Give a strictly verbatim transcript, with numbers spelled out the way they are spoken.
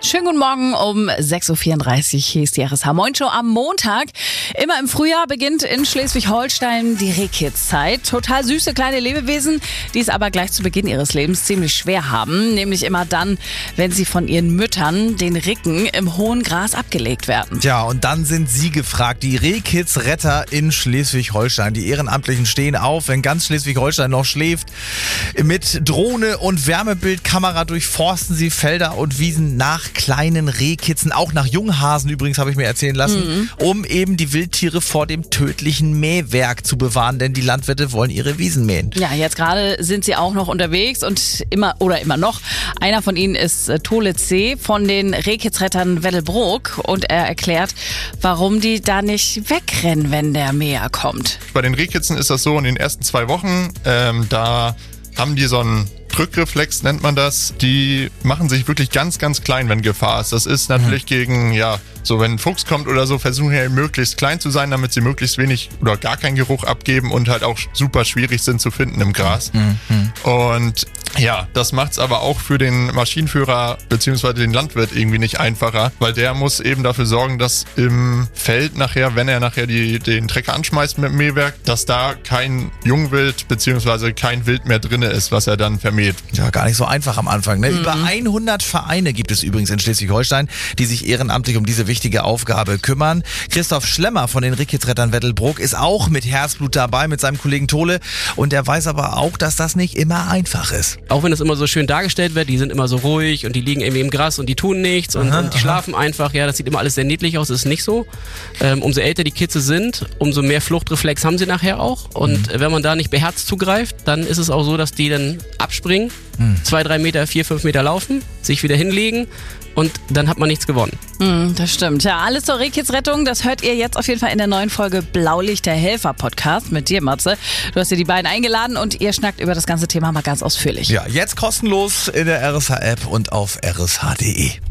Schönen guten Morgen um sechs Uhr vierunddreißig. Hier ist die R S H Moin Show am Montag. Immer im Frühjahr beginnt in Schleswig-Holstein die Rehkitzzeit. Total süße kleine Lebewesen, die es aber gleich zu Beginn ihres Lebens ziemlich schwer haben. Nämlich immer dann, wenn sie von ihren Müttern, den Ricken, im hohen Gras abgelegt werden. Ja, und dann sind sie gefragt, die Rehkitz-Retter in Schleswig-Holstein. Die Ehrenamtlichen stehen auf, wenn ganz Schleswig-Holstein noch schläft. Mit Drohne und Wärmebildkamera durchforsten sie Felder und Wiesen nach kleinen Rehkitzen, auch nach Junghasen übrigens, habe ich mir erzählen lassen, mhm. um eben die Wildtiere vor dem tödlichen Mähwerk zu bewahren, denn die Landwirte wollen ihre Wiesen mähen. Ja, jetzt gerade sind sie auch noch unterwegs und immer oder immer noch. Einer von ihnen ist Tole C. von den Rehkitzrettern Weddelbrook und er erklärt, warum die da nicht wegrennen, wenn der Mäher kommt. Bei den Rehkitzen ist das so, in den ersten zwei Wochen, ähm, da haben die so einen Drückreflex, nennt man das. Die machen sich wirklich ganz, ganz klein, wenn Gefahr ist. Das ist natürlich mhm. gegen, ja, so wenn ein Fuchs kommt oder so, versuchen sie möglichst klein zu sein, damit sie möglichst wenig oder gar keinen Geruch abgeben und halt auch super schwierig sind zu finden im Gras. Mhm. Und ja, das macht's aber auch für den Maschinenführer bzw. den Landwirt irgendwie nicht einfacher, weil der muss eben dafür sorgen, dass im Feld nachher, wenn er nachher die, den Trecker anschmeißt mit dem Mähwerk, dass da kein Jungwild bzw. kein Wild mehr drinne ist, was er dann vermäht. Ja, gar nicht so einfach am Anfang. Ne? Mhm. Über hundert Vereine gibt es übrigens in Schleswig-Holstein, die sich ehrenamtlich um diese wichtige Aufgabe kümmern. Christoph Schlemmer von den Rehkitzrettern Weddelbrook ist auch mit Herzblut dabei, mit seinem Kollegen Tole. Und er weiß aber auch, dass das nicht immer einfach ist. Auch wenn das immer so schön dargestellt wird, die sind immer so ruhig und die liegen irgendwie im Gras und die tun nichts und, aha, und die aha. schlafen einfach. Ja, das sieht immer alles sehr niedlich aus, das ist nicht so. Ähm, umso älter die Kitze sind, umso mehr Fluchtreflex haben sie nachher auch. Und mhm. wenn man da nicht beherzt zugreift, dann ist es auch so, dass die dann abspringen, mhm. zwei, drei Meter, vier, fünf Meter laufen, sich wieder hinlegen und dann hat man nichts gewonnen. Mm, das stimmt. Ja, alles zur Rehkitzrettung, das hört ihr jetzt auf jeden Fall in der neuen Folge Blaulicht der Helfer Podcast mit dir, Matze. Du hast dir die beiden eingeladen und ihr schnackt über das ganze Thema mal ganz ausführlich. Ja, jetzt kostenlos in der R S H App und auf r s h punkt d e.